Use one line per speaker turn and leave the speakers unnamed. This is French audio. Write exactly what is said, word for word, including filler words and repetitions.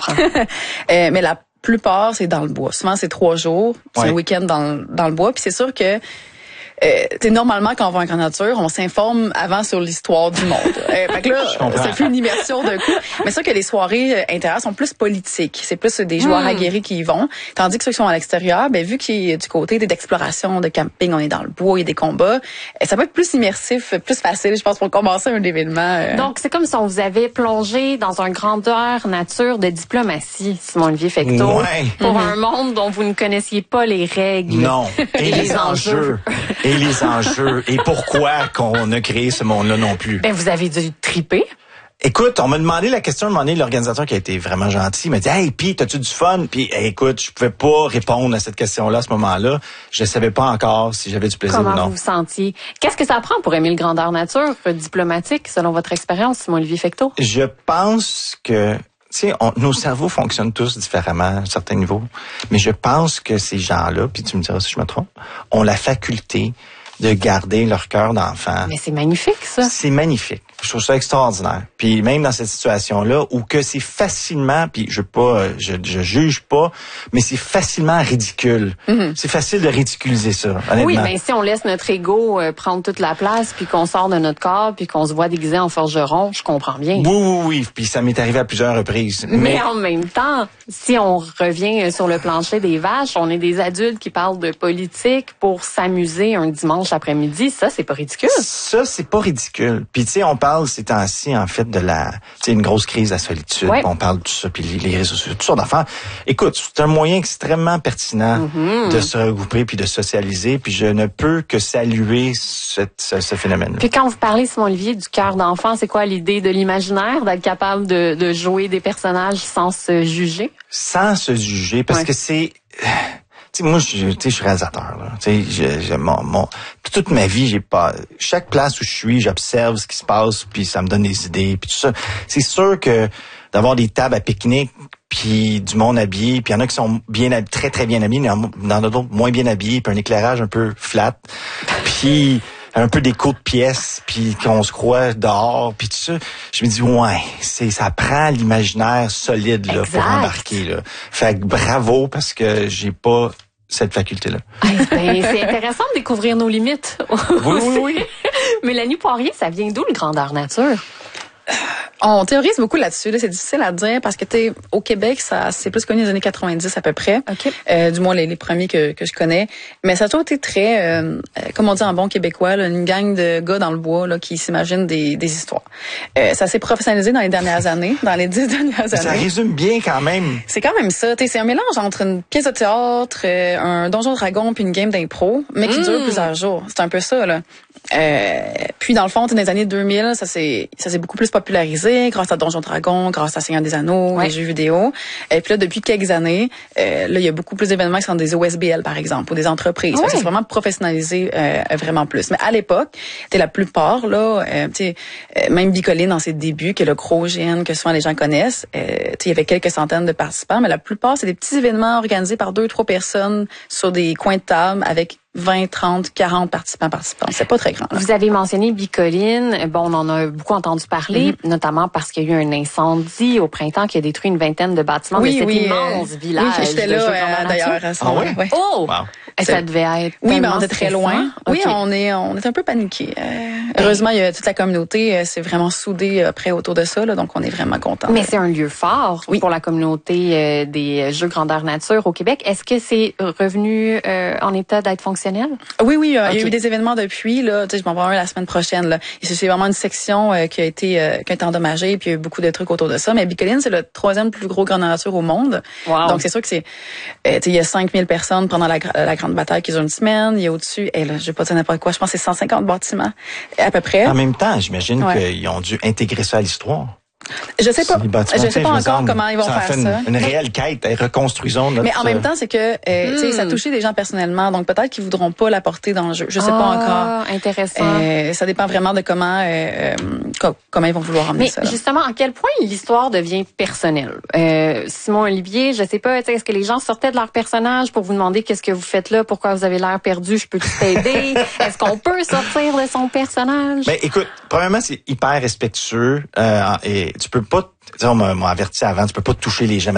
comprends. euh, mais la plupart, c'est dans le bois. Souvent, c'est trois jours. C'est ouais. un week-end dans, dans le bois. Puis c'est sûr que Euh, normalement, quand on va en grande nature, on s'informe avant sur l'histoire du monde. Euh, fait que là, ça fait une immersion d'un coup. Mais c'est sûr que les soirées intérieures sont plus politiques. C'est plus des joueurs mmh. aguerris qui y vont. Tandis que ceux qui sont à l'extérieur, ben vu qu'il y a du côté d'exploration, de camping, on est dans le bois, il y a des combats, ça peut être plus immersif, plus facile, je pense, pour commencer un événement. Euh.
Donc, c'est comme si on vous avait plongé dans un grandeur nature de diplomatie, Simon-Olivier Fecteau,
ouais.
pour
mmh.
un monde dont vous ne connaissiez pas les règles.
Non.
Et, et les, les enjeux.
Et les enjeux. Et pourquoi qu'on a créé ce monde-là non plus.
Ben, vous avez dû triper.
Écoute, on m'a demandé la question, à un moment donné, l'organisateur qui a été vraiment gentil m'a dit « Hey, Pete, t'as-tu du fun? » Puis hey, écoute, je pouvais pas répondre à cette question-là à ce moment-là. Je savais pas encore si j'avais du plaisir
Comment
ou non.
Comment vous vous sentiez? Qu'est-ce que ça prend pour aimer le grandeur nature diplomatique, selon votre expérience, Simon-Olivier Fecteau?
Je pense que... Tu sais, nos cerveaux fonctionnent tous différemment à un certain niveau, mais je pense que ces gens-là, puis tu me diras si je me trompe, ont la faculté de garder leur cœur d'enfant.
Mais c'est magnifique, ça.
C'est magnifique. Je trouve ça extraordinaire. Puis même dans cette situation-là, où que c'est facilement, puis je veux pas, je, je juge pas, mais c'est facilement ridicule. Mm-hmm. C'est facile de ridiculiser ça, honnêtement.
Oui, mais si on laisse notre ego euh, prendre toute la place, puis qu'on sort de notre corps, puis qu'on se voit déguisé en forgeron, je comprends bien.
Oui, oui, oui. Puis ça m'est arrivé à plusieurs reprises.
Mais, mais en même temps, si on revient sur le plancher des vaches, on est des adultes qui parlent de politique pour s'amuser un dimanche après-midi. Ça, c'est pas ridicule.
Ça, c'est pas ridicule. Puis tu sais, on parle ces temps-ci, en fait, de la, tu sais, une grosse crise de la solitude.
Ouais.
On parle de tout ça, puis les, les réseaux sociaux, toutes sortes d'affaires. Écoute, c'est un moyen extrêmement pertinent mm-hmm. de se regrouper puis de socialiser, puis je ne peux que saluer cette, ce, ce phénomène.
Puis quand vous parlez, Simon-Olivier, du cœur d'enfant, c'est quoi l'idée de l'imaginaire, d'être capable de, de jouer des personnages sans se juger?
Sans se juger, parce ouais. que c'est... Tu sais, moi, je, tu sais, je suis réalisateur, là. Tu sais, je, je, mon, mon, toute ma vie, j'ai pas, chaque place où je suis, j'observe ce qui se passe, puis ça me donne des idées, puis tout ça. C'est sûr que d'avoir des tables à pique-nique, puis du monde habillé, puis il y en a qui sont bien, très, très bien habillés, il y en a d'autres moins bien habillés, puis un éclairage un peu flat, puis un peu d'écho de pièces, puis qu'on se croit dehors, puis tout ça. Je me dis, ouais, c'est ça prend l'imaginaire solide là
exact.
Pour embarquer. Là. Fait que bravo, parce que j'ai pas cette faculté-là.
Ben, c'est intéressant de découvrir nos limites.
Oui, oui, oui.
Mélanie Poirier, ça vient d'où le grandeur nature?
On théorise beaucoup là-dessus. Là. C'est difficile à dire parce que t'es au Québec, ça c'est plus connu dans les années quatre-vingt-dix à peu près.
Okay.
Euh, du moins les, les premiers que, que je connais. Mais ça a toujours été très, euh, comme on dit en bon québécois, là, une gang de gars dans le bois là, qui s'imaginent des, des histoires. Euh, ça s'est professionnalisé dans les dernières années, dans les dix dernières années.
Ça résume bien quand même.
C'est quand même ça. T'sais, c'est un mélange entre une pièce de théâtre, euh, un donjon dragon puis une game d'impro, mais qui mmh. dure plusieurs jours. C'est un peu ça là. Euh, puis dans le fond, dans les années deux mille, ça s'est ça s'est beaucoup plus popularisé grâce à Donjon Dragon, grâce à Seigneur des Anneaux, ouais. les jeux vidéo. Et puis là, depuis quelques années, euh, là il y a beaucoup plus d'événements qui sont des O S B L par exemple ou des entreprises. Ouais. C'est vraiment professionnalisé euh, vraiment plus. Mais à l'époque, t'es la plupart là, euh, tu sais, euh, même Bicoline dans ses débuts, que le gros G N que souvent les gens connaissent, euh, tu sais, il y avait quelques centaines de participants, mais la plupart c'est des petits événements organisés par deux, trois personnes sur des coins de table avec vingt, trente, quarante participants, participants. C'est pas très grand. Là.
Vous avez mentionné Bicoline. Bon, on en a beaucoup entendu parler, mm-hmm. notamment parce qu'il y a eu un incendie au printemps qui a détruit une vingtaine de bâtiments
oui,
de cet
oui,
immense
euh,
village.
Oui, j'étais là euh, d'ailleurs à ce
ah, ouais?
ouais.
Oh! Wow. Et ça devait être
oui, mais on était très loin.
Okay.
Oui, on est on est un peu paniqués. Euh, heureusement, il y a toute la communauté, c'est vraiment soudée après autour de ça, là, donc on est vraiment contents.
Mais c'est un lieu fort oui. pour la communauté euh, des Jeux grandeur nature au Québec. Est-ce que c'est revenu euh, en état d'être fonctionnel?
Oui, oui, euh, okay. il y a eu des événements depuis. Là, tu sais, je m'en vais un la semaine prochaine. Là. Et c'est vraiment une section euh, qui a été euh, qui a été endommagée, puis il y a eu beaucoup de trucs autour de ça. Mais Bicoline, c'est le troisième plus gros grandeur nature au monde.
Wow.
Donc c'est sûr que c'est, euh, tu sais, il y a cinq mille personnes pendant la, la grande bataille qui dure une semaine. Il y a au-dessus, et là, je vais pas dire n'importe quoi. Je pense que c'est cent cinquante bâtiments à peu près.
En même temps, j'imagine
ouais.
qu'ils ont dû intégrer ça à l'histoire.
Je sais pas. Je sais pas encore comment ils vont
ça
faire
fait
ça.
Une, une réelle quête, reconstruisons notre...
Mais en même temps, c'est que euh, mm. tu sais, ça a touché des gens personnellement, donc peut-être qu'ils voudront pas l'apporter dans le jeu. Je sais
ah,
pas encore.
Intéressant.
Euh, ça dépend vraiment de comment euh, co- comment ils vont vouloir emmener
Mais
ça. Mais
justement, à quel point l'histoire devient personnelle. Euh, Simon Olivier, je sais pas, est-ce que les gens sortaient de leur personnage pour vous demander qu'est-ce que vous faites là, pourquoi vous avez l'air perdu, je peux t'aider. Est-ce qu'on peut sortir de son personnage?
Ben écoute, premièrement, c'est hyper respectueux euh, et tu peux pas, on m'a averti avant, tu peux pas toucher les gens